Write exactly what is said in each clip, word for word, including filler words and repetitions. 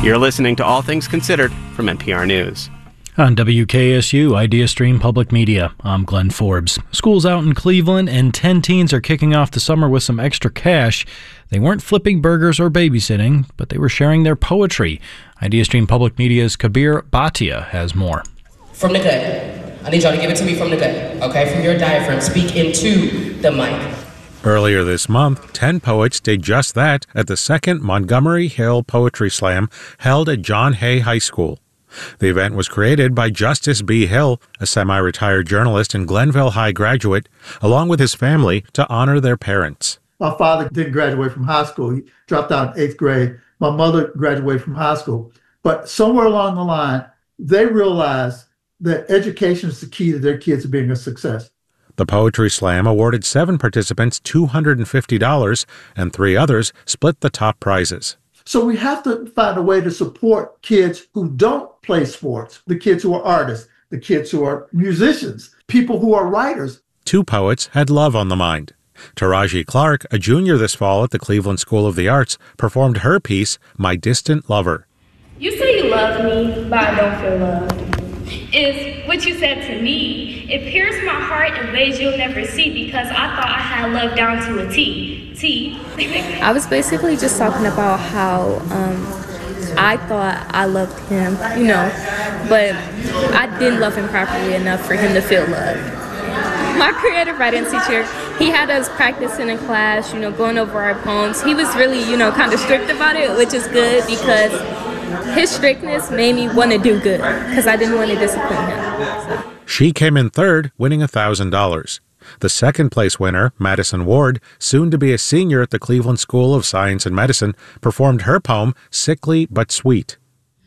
You're listening to All Things Considered from N P R News. On W K S U IdeaStream Public Media, I'm Glenn Forbes. School's out in Cleveland, and ten teens are kicking off the summer with some extra cash. They weren't flipping burgers or babysitting, but they were sharing their poetry. IdeaStream Public Media's Kabir Bhatia has more. From the gut. I need y'all to give it to me from the gut, okay? From your diaphragm. Speak into the mic. Earlier this month, ten poets did just that at the second Montgomery Hill Poetry Slam held at John Hay High School. The event was created by Justice B. Hill, a semi-retired journalist and Glenville High graduate, along with his family, to honor their parents. My father didn't graduate from high school. He dropped out in eighth grade. My mother graduated from high school. But somewhere along the line, they realized that education is the key to their kids being a success. The Poetry Slam awarded seven participants two hundred fifty dollars, and three others split the top prizes. So we have to find a way to support kids who don't play sports, the kids who are artists, the kids who are musicians, people who are writers. Two poets had love on the mind. Taraji Clark, a junior this fall at the Cleveland School of the Arts, performed her piece, My Distant Lover. You say you love me, but I don't feel loved. Is what you said to me. It pierced my heart in ways you'll never see because I thought I had love down to a T. T. I was basically just talking about how um, I thought I loved him, you know, but I didn't love him properly enough for him to feel loved. My creative writing teacher, he had us practicing in class, you know, going over our poems. He was really, you know, kind of strict about it, which is good because his strictness made me want to do good because I didn't want to discipline him. So. She came in third, winning one thousand dollars. The second place winner, Madison Ward, soon to be a senior at the Cleveland School of Science and Medicine, performed her poem, Sickly But Sweet.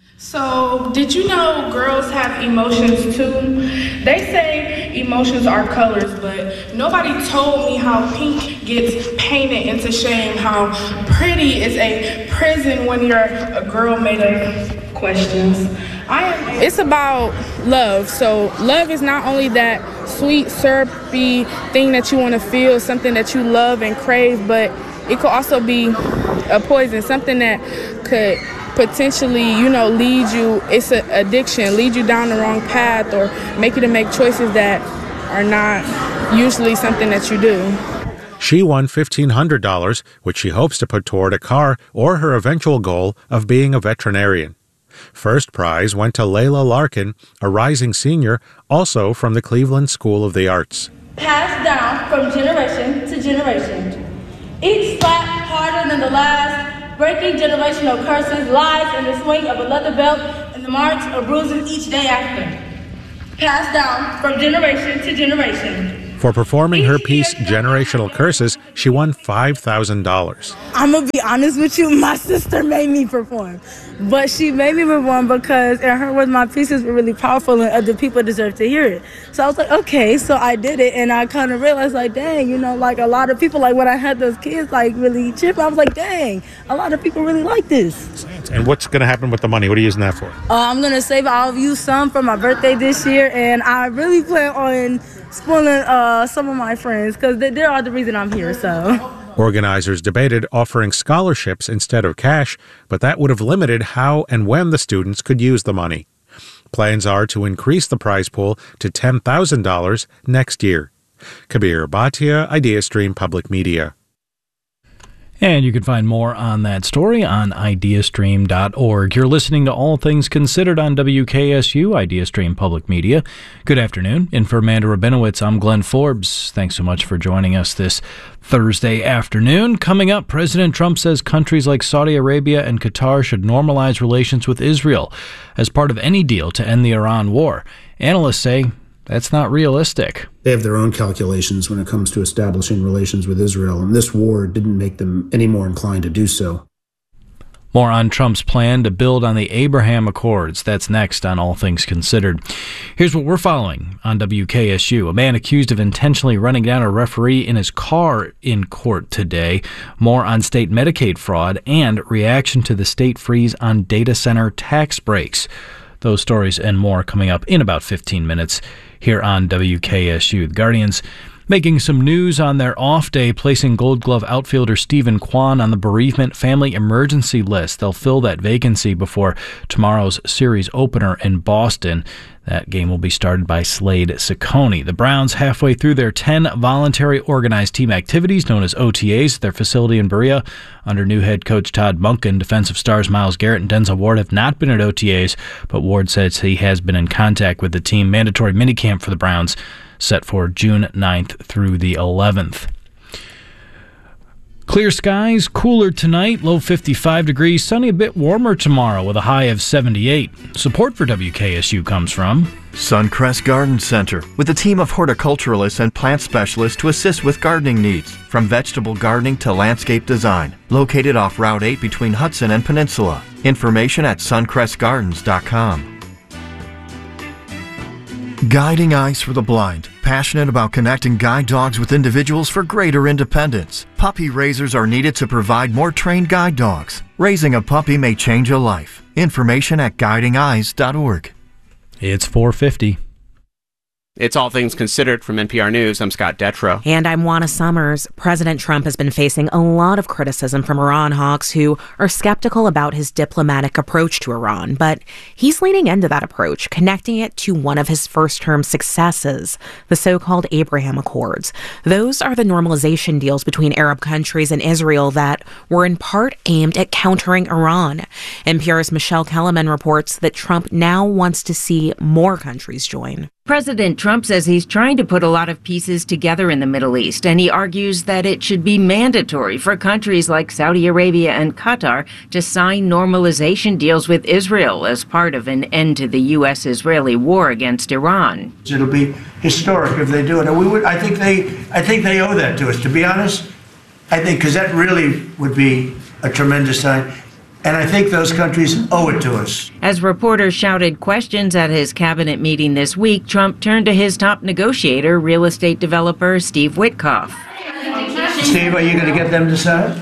So, did you know girls have emotions too? They say emotions are colors, but nobody told me how pink gets painted into shame, how pretty is a prison when you're a girl made of questions. I am. It's about love. So love is not only that sweet, syrupy thing that you want to feel, something that you love and crave, but it could also be a poison, something that could potentially, you know, lead you, it's an addiction, lead you down the wrong path or make you to make choices that are not usually something that you do. She won fifteen hundred dollars, which she hopes to put toward a car or her eventual goal of being a veterinarian. First prize went to Layla Larkin, a rising senior, also from the Cleveland School of the Arts. Passed down from generation to generation. Each slap harder than the last, breaking generational curses, lies in the swing of a leather belt and the marks of bruises each day after. Passed down from generation to generation. For performing her piece, Generational Curses, she won five thousand dollars. I'm going to be honest with you, my sister made me perform. But she made me perform because in her words, my pieces were really powerful and other people deserve to hear it. So I was like, okay, so I did it. And I kind of realized, like, dang, you know, like a lot of people, like when I had those kids, like really chip, I was like, dang, a lot of people really like this. And what's going to happen with the money? What are you using that for? Uh, I'm going to save it. I'll use some for my birthday this year. And I really plan on spoiling uh, some of my friends because they, they are the reason I'm here, so. Organizers debated offering scholarships instead of cash, but that would have limited how and when the students could use the money. Plans are to increase the prize pool to ten thousand dollars next year. Kabir Bhatia, IdeaStream Public Media. And you can find more on that story on ideastream dot org. You're listening to All Things Considered on W K S U, IdeaStream Public Media. Good afternoon. And for Amanda Rabinowitz, I'm Glenn Forbes. Thanks so much for joining us this Thursday afternoon. Coming up, President Trump says countries like Saudi Arabia and Qatar should normalize relations with Israel as part of any deal to end the Iran war. Analysts say that's not realistic. They have their own calculations when it comes to establishing relations with Israel, and this war didn't make them any more inclined to do so. More on Trump's plan to build on the Abraham Accords. That's next on All Things Considered. Here's what we're following on W K S U. A man accused of intentionally running down a referee in his car in court today. More on state Medicaid fraud and reaction to the state freeze on data center tax breaks. Those stories and more coming up in about fifteen minutes here on W K S U. The Guardian's Making some news on their off day, placing Gold Glove outfielder Stephen Kwan on the bereavement family emergency list. They'll fill that vacancy before tomorrow's series opener in Boston. That game will be started by Slade Ciccone. The Browns, halfway through their ten voluntary organized team activities known as O T As at their facility in Berea. Under new head coach Todd Monken, defensive stars Myles Garrett and Denzel Ward have not been at O T As, but Ward says he has been in contact with the team. Mandatory minicamp for the Browns set for June ninth through the eleventh. Clear skies, cooler tonight, low fifty-five degrees, sunny, a bit warmer tomorrow with a high of seventy-eight. Support for W K S U comes from Suncrest Garden Center, with a team of horticulturalists and plant specialists to assist with gardening needs, from vegetable gardening to landscape design. Located off Route eight between Hudson and Peninsula. Information at suncrest gardens dot com. Guiding Eyes for the Blind, passionate about connecting guide dogs with individuals for greater independence. Puppy raisers are needed to provide more trained guide dogs. Raising a puppy may change a life. Information at guiding eyes dot org. It's four fifty. It's All Things Considered from N P R News. I'm Scott Detrow. And I'm Juana Summers. President Trump has been facing a lot of criticism from Iran hawks who are skeptical about his diplomatic approach to Iran. But he's leaning into that approach, connecting it to one of his first-term successes, the so-called Abraham Accords. Those are the normalization deals between Arab countries and Israel that were in part aimed at countering Iran. N P R's Michelle Kellerman reports that Trump now wants to see more countries join. President Trump says he's trying to put a lot of pieces together in the Middle East, and he argues that it should be mandatory for countries like Saudi Arabia and Qatar to sign normalization deals with Israel as part of an end to the U S-Israeli war against Iran. It'll be historic if they do it, and we would. I think they. I think they owe that to us. To be honest, I think because that really would be a tremendous sign. And I think those countries owe it to us. As reporters shouted questions at his cabinet meeting this week, Trump turned to his top negotiator, real estate developer Steve Witkoff. Steve, are you going to get them to sign?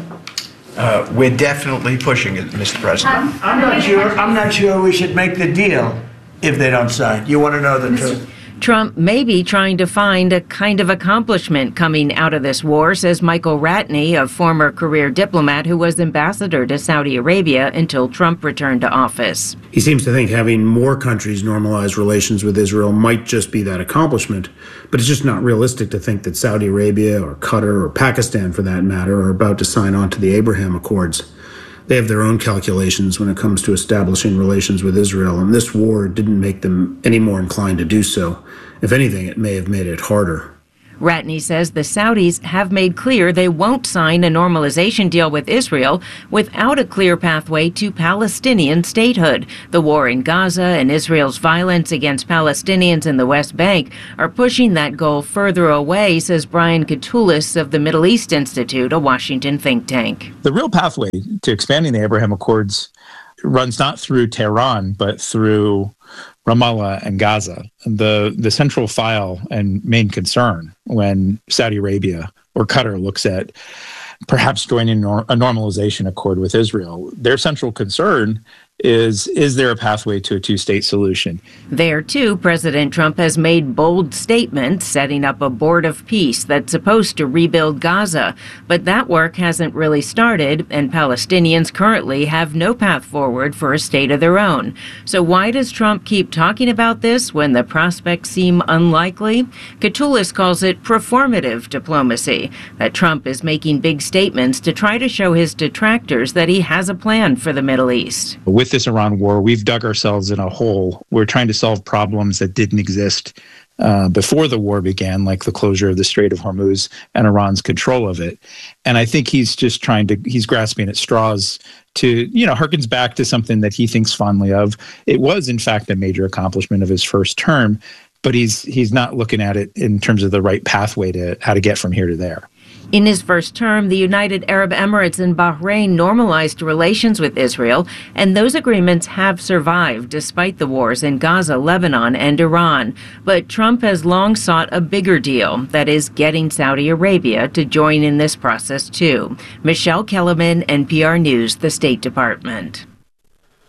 Uh, we're definitely pushing it, Mister President. I'm, I'm not sure. I'm not sure we should make the deal if they don't sign. You want to know the truth? Trump may be trying to find a kind of accomplishment coming out of this war, says Michael Ratney, a former career diplomat who was ambassador to Saudi Arabia until Trump returned to office. He seems to think having more countries normalize relations with Israel might just be that accomplishment, but it's just not realistic to think that Saudi Arabia or Qatar or Pakistan, for that matter, are about to sign on to the Abraham Accords. They have their own calculations when it comes to establishing relations with Israel, and this war didn't make them any more inclined to do so. If anything, it may have made it harder. Ratney says the Saudis have made clear they won't sign a normalization deal with Israel without a clear pathway to Palestinian statehood. The war in Gaza and Israel's violence against Palestinians in the West Bank are pushing that goal further away, says Brian Katulis of the Middle East Institute, a Washington think tank. The real pathway to expanding the Abraham Accords runs not through Tehran, but through Ramallah and Gaza. The the central file and main concern when Saudi Arabia or Qatar looks at perhaps joining a normalization accord with Israel, their central concern is, is there a pathway to a two-state solution? There, too, President Trump has made bold statements setting up a board of peace that's supposed to rebuild Gaza. But that work hasn't really started, and Palestinians currently have no path forward for a state of their own. So why does Trump keep talking about this when the prospects seem unlikely? Katulis calls it performative diplomacy, that Trump is making big statements to try to show his detractors that he has a plan for the Middle East. With this Iran war, we've dug ourselves in a hole. We're trying to solve problems that didn't exist uh, before the war began, like the closure of the Strait of Hormuz and Iran's control of it. And I think he's just trying to, he's grasping at straws to, you know, harkens back to something that he thinks fondly of. It was, in fact, a major accomplishment of his first term, but he's he's not looking at it in terms of the right pathway to how to get from here to there. In his first term, the United Arab Emirates and Bahrain normalized relations with Israel, and those agreements have survived despite the wars in Gaza, Lebanon, and Iran. But Trump has long sought a bigger deal, that is, getting Saudi Arabia to join in this process too. Michelle Kellerman, N P R News, the State Department.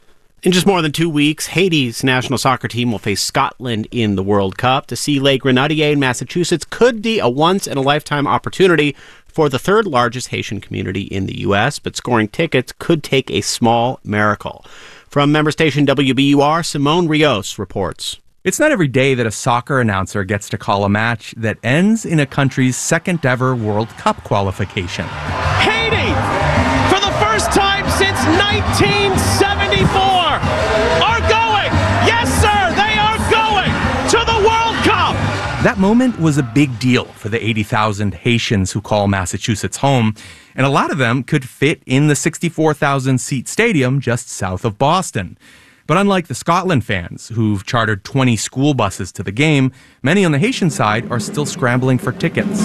In just more than two weeks, Haiti's national soccer team will face Scotland in the World Cup. To see Les Grenadiers in Massachusetts could be a once-in-a-lifetime opportunity for the third largest Haitian community in the U S, but scoring tickets could take a small miracle. From member station W B U R, Simone Rios reports. It's not every day that a soccer announcer gets to call a match that ends in a country's second ever World Cup qualification. Haiti, for the first time since nineteen seventy-four, are going. Yes, sir, they are going to the World Cup. That moment was a big deal for the eighty thousand Haitians who call Massachusetts home, and a lot of them could fit in the sixty-four thousand seat stadium just south of Boston. But unlike the Scotland fans, who've chartered twenty school buses to the game, many on the Haitian side are still scrambling for tickets.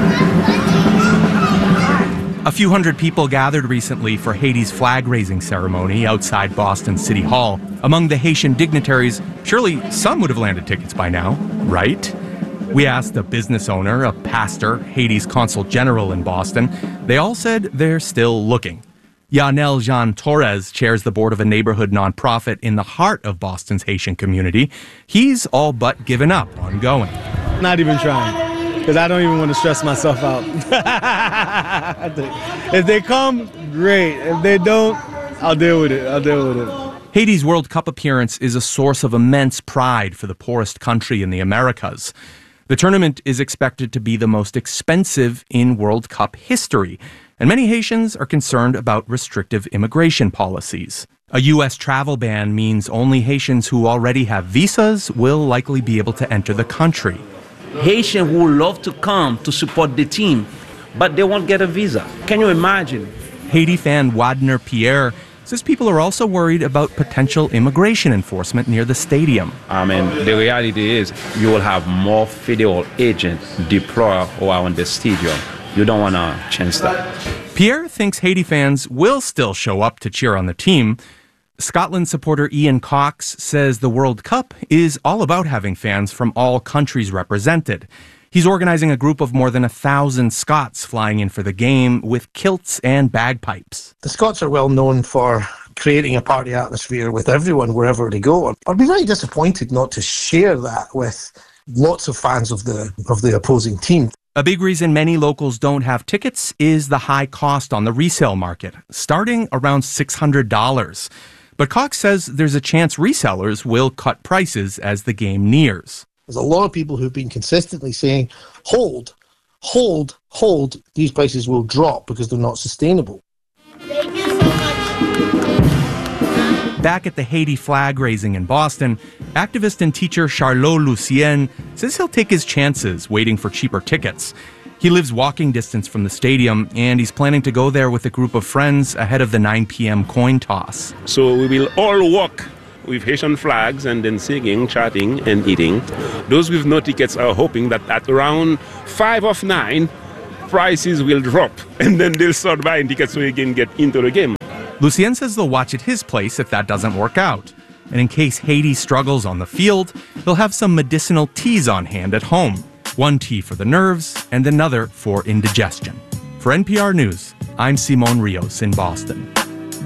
A few hundred people gathered recently for Haiti's flag-raising ceremony outside Boston City Hall. Among the Haitian dignitaries, surely some would have landed tickets by now, right? We asked a business owner, a pastor, Haiti's consul general in Boston. They all said they're still looking. Yanel Jean Torres chairs the board of a neighborhood nonprofit in the heart of Boston's Haitian community. He's all but given up on going. Not even trying, because I don't even want to stress myself out. If they come, great. If they don't, I'll deal with it. I'll deal with it. Haiti's World Cup appearance is a source of immense pride for the poorest country in the Americas. The tournament is expected to be the most expensive in World Cup history, and many Haitians are concerned about restrictive immigration policies. A U S travel ban means only Haitians who already have visas will likely be able to enter the country. Haitians would love to come to support the team, but they won't get a visa. Can you imagine? Haiti fan Wadner Pierre says people are also worried about potential immigration enforcement near the stadium. I mean, the reality is you will have more federal agents deployed around the stadium. You don't want to change that. Pierre thinks Haiti fans will still show up to cheer on the team. Scotland supporter Ian Cox says the World Cup is all about having fans from all countries represented. He's organizing a group of more than a thousand Scots flying in for the game with kilts and bagpipes. The Scots are well known for creating a party atmosphere with everyone wherever they go. I'd be very disappointed not to share that with lots of fans of the of the opposing team. A big reason many locals don't have tickets is the high cost on the resale market, starting around six hundred dollars. But Cox says there's a chance resellers will cut prices as the game nears. There's a lot of people who've been consistently saying, hold, hold, hold, these prices will drop because they're not sustainable. Back at the Haiti flag raising in Boston, activist and teacher Charlot Lucien says he'll take his chances waiting for cheaper tickets. He lives walking distance from the stadium, and he's planning to go there with a group of friends ahead of the nine p.m. coin toss. So we will all walk with Haitian flags and then singing, chatting, and eating. Those with no tickets are hoping that at around five of nine, prices will drop, and then they'll start buying tickets so they can get into the game. Lucien says they'll watch at his place if that doesn't work out. And in case Haiti struggles on the field, they'll have some medicinal teas on hand at home. One tea for the nerves and another for indigestion. For N P R News, I'm Simone Rios in Boston.